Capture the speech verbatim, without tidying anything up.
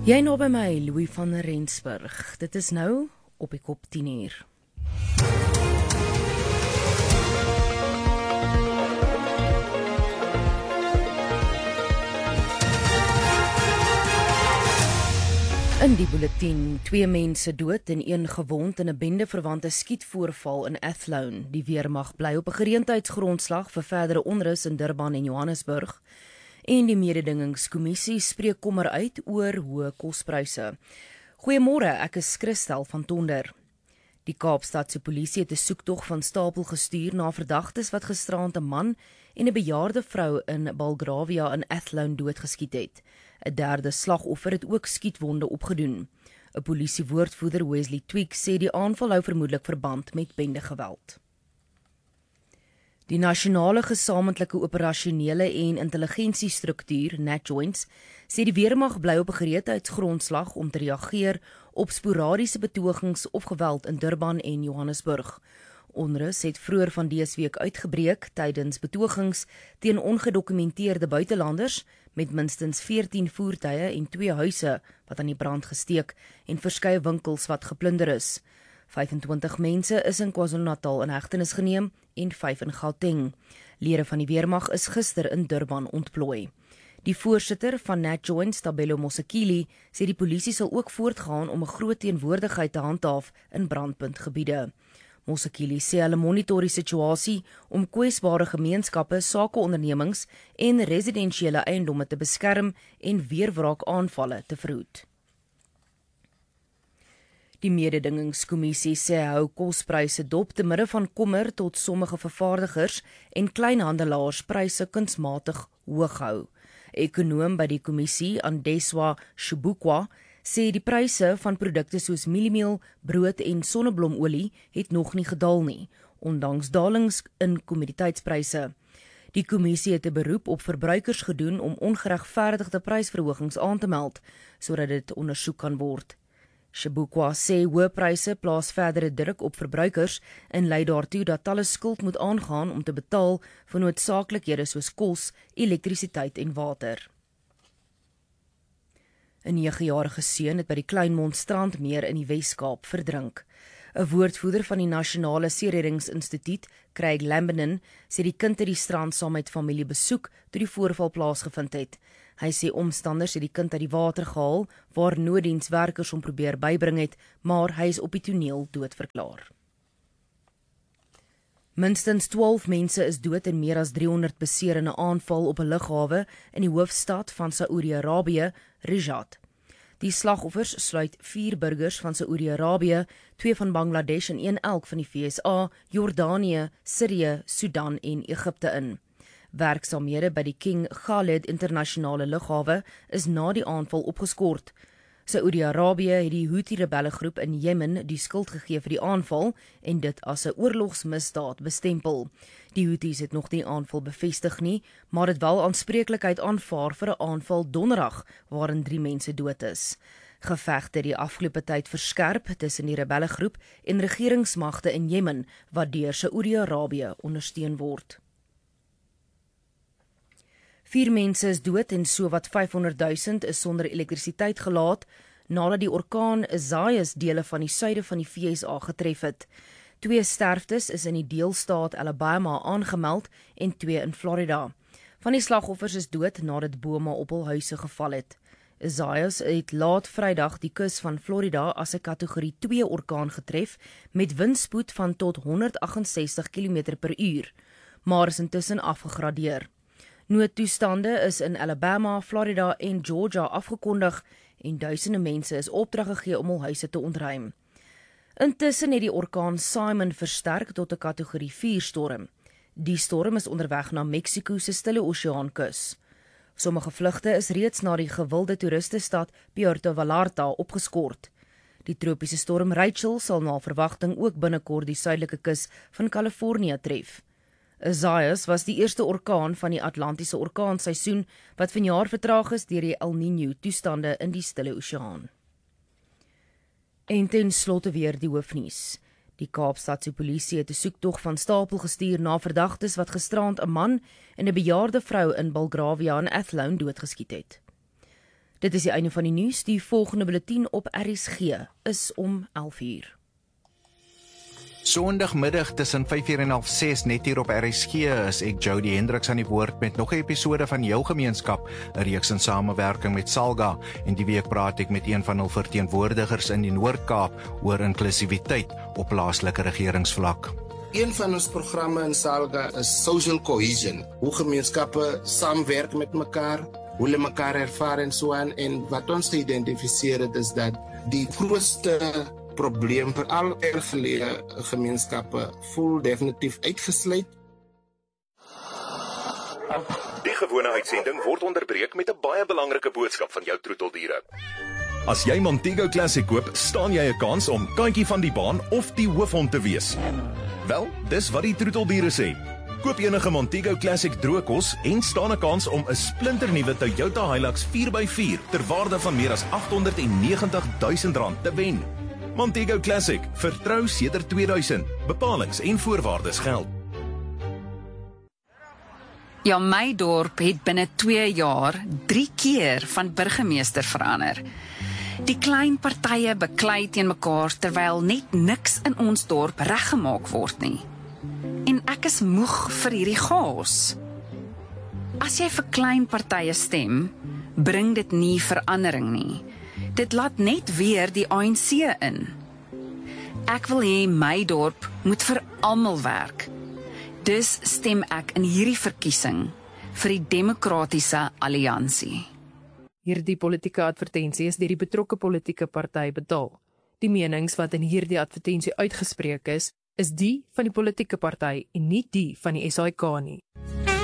Jy nou by my, Louis van Rensburg. Dit is nou op die kop tien uur. In die bulletin, twee mense dood en een gewond in 'n bendeverwante skietvoorval in Athlone. Die weermag bly op 'n geleentheidsgrondslag vir verdere onrus in Durban en Johannesburg. En die mededingingskommissie spreek kommer uit oor hoë kospryse. Goeiemôre, ek is Christel van Tonder. Die Kaapstadse polisie het 'n soektog van stapel gestuur na verdagtes wat gisterand 'n man en 'n bejaarde vrou in Belgravia in Athlone doodgeskiet het. 'n Derde slagoffer het ook skietwonde opgedoen. 'n Polisiewoordvoerder Wesley Tweek sê die aanval hou vermoedelik verband met bendegeweld. Die Nasionale Gesamentlike Operasionele en Intelligensiestruktuur, NatJoints, sê die weermag bly op 'n gereedheidsgrondslag om te reageer op sporadiese betogings of geweld in Durban en Johannesburg. Onrus het vroeër van dese week uitgebreek tydens betogings teen ongedokumenteerde buitelanders met minstens veertien voertuie en twee huise wat aan die brand gesteek en verskeie winkels wat geplunder is. vyfentwintig mense is in KwaZulu-Natal in hegtenis geneem en vyf in Gauteng. Lede van die weermag is gister in Durban ontplooi. Die voorsitter van NatJoints, Tabelo Mosekile, sê die polisie sal ook voortgaan om 'n groot teenwoordigheid te handhaaf in brandpuntgebiede. Mosekile sê hulle monitor die situasie om kwesbare gemeenskappe, sakeondernemings en residensiële eiendomme te beskerm en weerwraakaanvalle te verhoed. Die mededingingskommissie sê hou kospryse dop te midde van kommer tot sommige vervaardigers en kleinhandelaars pryse kunsmatig hoog hou. Ekonoom by die kommissie, Andeswa Shibukwa, sê die pryse van produkte soos mieliemeel, brood en sonneblomolie het nog nie gedaal nie, ondanks dalings in kommoditeitspryse. Die kommissie het 'n beroep op verbruikers gedoen om ongeregverdigde prysverhogings aan te meld, sodat dit ondersoek kan word. Shibukwa sê hoë pryse plaas verdere druk op verbruikers en lei daartoe dat hulle skuld moet aangaan om te betaal vir noodsaaklikhede soos kos, elektrisiteit en water. 'n negejarige seun het by die Kleinmond Strandmeer in die Wes-Kaap verdrink. 'n Woordvoerder van die Nasionale Seereddingsinstituut, Craig Lambenin, sê die kind het die strand saam met familie besoek toe die voorval plaasgevind het. Hy sê omstanders het die kind uit die water gehaal, waar nooddienswerkers hom probeer bybring het, maar hy is op die toneel doodverklaar. Minstens twaalf mense is dood en meer as driehonderd beseer in 'n aanval op 'n lughawe in die hoofstad van Saoedi-Arabië, Riyadh. Die slagoffers sluit vier burgers van Saoedi-Arabië, twee van Bangladesh en een elk van die V S A, Jordanië, Sirië, Sudan en Egipte in. Werksaamhede by die King Khalid internasionale lughawe is na die aanval opgeskort. Saoedi-Arabië het die Houthi-rebellegroep in Jemen die skuld gegee vir die aanval en dit as 'n oorlogsmisdaad bestempel. Die Houthis het nog nie aanval bevestig nie, maar dit wel aanspreeklikheid aanvaar vir 'n aanval donderdag waarin drie mense dood is. Gevegte die afgelope tyd verskerp tussen die rebellegroep en regeringsmagte in Jemen wat deur Saoedi-Arabië ondersteun word. Vier mense is dood en sowat vyfhonderdduisend is sonder elektrisiteit gelaat nadat die orkaan Isaias dele van die suide van die V S A getref het. Twee sterftes is in die deelstaat Alabama aangemeld en twee in Florida. Van die slagoffers is dood nadat bome op hul huise geval het. Isaias het laat Vrydag die kus van Florida as 'n kategorie twee orkaan getref met windspoed van tot honderdagt-en-sestig kilometer per uur, maar is intussen afgegradeer. Noodtoestande is in Alabama, Florida en Georgia afgekondig en duisende mense is opdrag gegee om hul huise te ontruim. Intussen het die orkaan Simon versterk tot 'n kategorie vier storm. Die storm is onderweg na Mexiko se Stille Oseaankus. Sommige vlugte is reeds na die gewilde toeristestad Puerto Vallarta opgeskort. Die tropiese storm Rachel sal na verwagting ook binnekort die suidelike kus van Kalifornië tref. Isaias was die eerste orkaan van die Atlantiese orkaanseisoen wat vanjaar vertraag is deur die El Niño toestande in die Stille Oseaan. En ten slotte weer die hoofnuus. Die Kaapstadse polisie het 'n soektog van stapel gestuur na verdagtes wat gisterand 'n man en 'n bejaarde vrou in Belgravia in Athlone doodgeskiet het. Dit is die einde van die nuus. Die volgende bulletin op R S G is om elf uur. Sondagmiddag tussen vyf uur en half ses net hier op R S G is ek Jody Hendriks aan die woord met nog 'n episode van Jou Gemeenskap, 'n reeks in samewerking met Salga, en die week praat ek met een van hul verteenwoordigers in die Noord-Kaap oor inklusiwiteit op plaaslike regeringsvlak. Een van ons programme in Salga is Social Cohesion, hoe gemeenskappe saamwerk met mekaar, hoe hulle mekaar ervaar en so aan, en wat ons geïdentifiseer het is dat die grootste probleem vir al ergeleë gemeenskappe voel definitief uitgesluit. Die gewone uitsending word onderbreek met 'n baie belangrike boodskap van jou troeteldiere. As jy Montego Classic koop, staan jy 'n kans om kantjie van die baan of die hoofhond te wees. Wel, dis wat die troeteldiere sê. Koop enige Montego Classic droogkos en staan 'n kans om 'n splinternuwe Toyota Hilux vier by vier ter waarde van meer as agthonderdnegentig duisend rand te wen. Montego Classic, vertrou sedert tweeduisend. Bepalings en voorwaardes geld. Ja, my dorp het binne twee jaar drie keer van burgemeester verander. Die klein partye beklei teen mekaar terwyl net niks in ons dorp reggemaak word nie. En ek is moeg vir hierdie chaos. As jy vir klein partye stem, bring dit nie verandering nie. Dit laat net weer die A N C in. Ek wil hê my dorp moet vir almal werk. Dus stem ek in hierdie verkiesing vir die Demokratiese Alliansie. Hierdie politieke advertensie is deur die betrokke politieke party betaal. Die menings wat in hierdie advertensie uitgespreek is, is die van die politieke party en nie die van die S A I K nie.